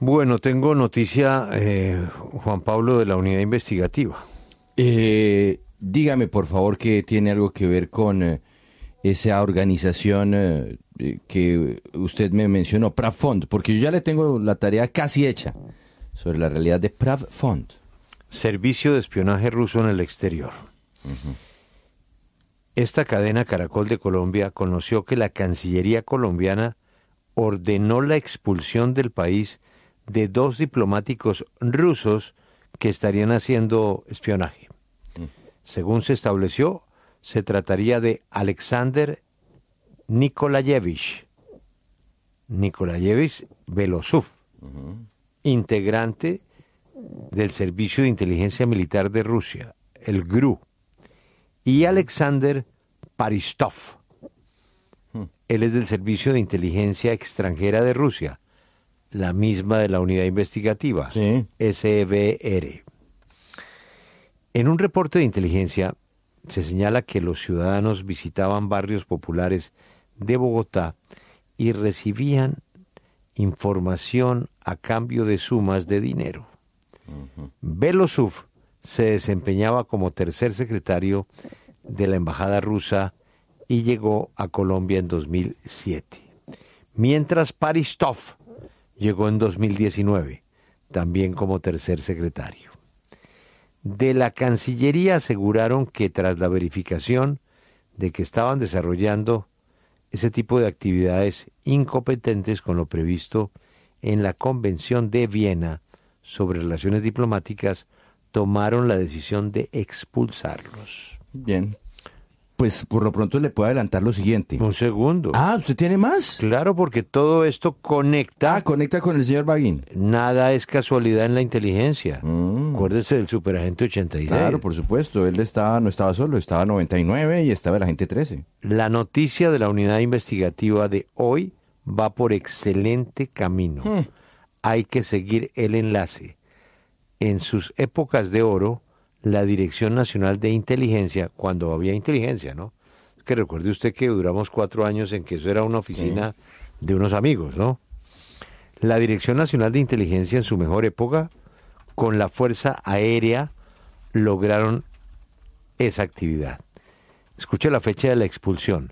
Bueno, tengo noticia, Juan Pablo, de la unidad investigativa. Dígame, por favor, que tiene algo que ver con esa organización que usted me mencionó, Pravfond, porque yo ya le tengo la tarea casi hecha sobre la realidad de Pravfond. Servicio de espionaje ruso en el exterior. Esta cadena Caracol de Colombia conoció que la Cancillería colombiana ordenó la expulsión del país de 2 diplomáticos rusos que estarían haciendo espionaje. Según se estableció, se trataría de Alexander Nikolayevich Belosov, integrante del Servicio de Inteligencia Militar de Rusia, el GRU, y Alexander Paristov. Él es del Servicio de Inteligencia Extranjera de Rusia, la misma de la unidad investigativa, Sí. SBR. En un reporte de inteligencia se señala que los ciudadanos visitaban barrios populares de Bogotá y recibían información a cambio de sumas de dinero. Belosov se desempeñaba como tercer secretario de la embajada rusa y llegó a Colombia en 2007, mientras Paristov llegó en 2019, también como tercer secretario. De la Cancillería aseguraron que tras la verificación de que estaban desarrollando ese tipo de actividades incompetentes con lo previsto en la Convención de Viena sobre Relaciones Diplomáticas, tomaron la decisión de expulsarlos. Bien. Pues por lo pronto le puedo adelantar lo siguiente. Un segundo. ¿Usted tiene más? Claro, porque todo esto conecta. Conecta con el señor Baguín. Nada es casualidad en la inteligencia. Acuérdese del superagente 86. Claro, por supuesto. Él no estaba solo, estaba 99 y estaba el agente 13. La noticia de la unidad investigativa de hoy va por excelente camino. Hay que seguir el enlace. En sus épocas de oro, la Dirección Nacional de Inteligencia, cuando había inteligencia, ¿no? Es que recuerde usted que duramos 4 años en que eso era una oficina de unos amigos, ¿no? La Dirección Nacional de Inteligencia en su mejor época, con la Fuerza Aérea, lograron esa actividad. Escuche la fecha de la expulsión,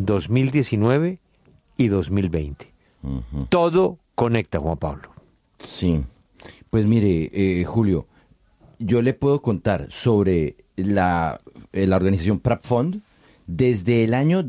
2019 y 2020. Todo conecta, Juan Pablo. Sí. Pues mire, Julio, yo le puedo contar sobre la organización Pravfond. Desde el año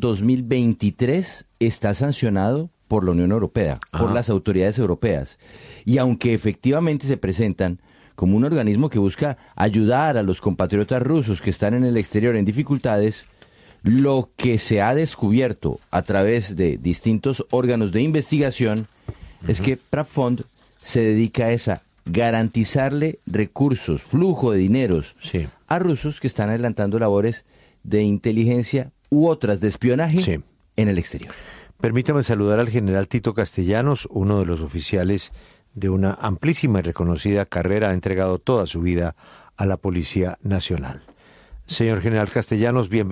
2023 está sancionado por la Unión Europea, por las autoridades europeas. Y aunque efectivamente se presentan como un organismo que busca ayudar a los compatriotas rusos que están en el exterior en dificultades, lo que se ha descubierto a través de distintos órganos de investigación es que Pravfond se dedica a esa garantizarle recursos, flujo de dineros a rusos que están adelantando labores de inteligencia u otras de espionaje en el exterior. Permítame saludar al general Tito Castellanos, uno de los oficiales de una amplísima y reconocida carrera, ha entregado toda su vida a la Policía Nacional. Señor general Castellanos, bienvenido.